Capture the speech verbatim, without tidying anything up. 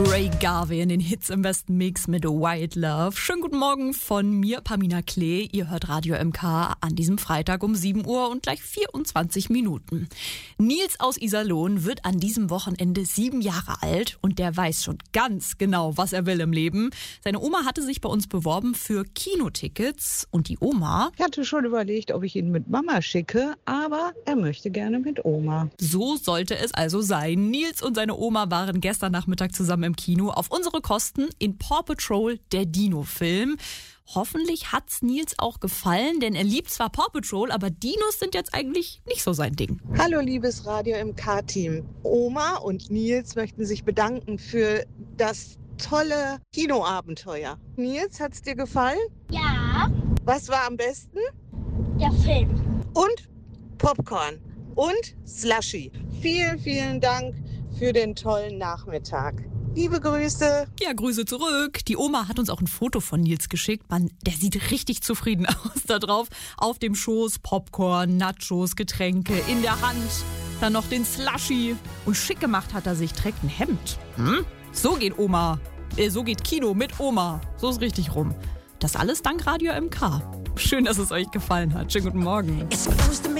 Ray Garvey in den Hits im besten Mix mit White Love. Schönen guten Morgen von mir, Pamina Klee. Ihr hört Radio M K an diesem Freitag um sieben Uhr und gleich vierundzwanzig Minuten. Nils aus Iserlohn wird an diesem Wochenende sieben Jahre alt und der weiß schon ganz genau, was er will im Leben. Seine Oma hatte sich bei uns beworben für Kinotickets und die Oma... Ich hatte schon überlegt, ob ich ihn mit Mama schicke, aber er möchte gerne mit Oma. So sollte es also sein. Nils und seine Oma waren gestern Nachmittag zusammen im Kino auf unsere Kosten in Paw Patrol, der Dino-Film. Hoffentlich hat's Nils auch gefallen, denn er liebt zwar Paw Patrol, aber Dinos sind jetzt eigentlich nicht so sein Ding. Hallo liebes Radio M K-Team. Oma und Nils möchten sich bedanken für das tolle Kinoabenteuer. Nils, hat's dir gefallen? Ja. Was war am besten? Der Film. Und Popcorn und Slushy. Vielen, vielen Dank für den tollen Nachmittag. Liebe Grüße. Ja, Grüße zurück. Die Oma hat uns auch ein Foto von Nils geschickt. Mann, der sieht richtig zufrieden aus da drauf. Auf dem Schoß Popcorn, Nachos, Getränke, in der Hand. Dann noch den Slushy. Und schick gemacht hat er sich, trägt ein Hemd. Hm? So geht Oma. Äh, so geht Kino mit Oma. So ist richtig rum. Das alles dank Radio M K. Schön, dass es euch gefallen hat. Schönen guten Morgen.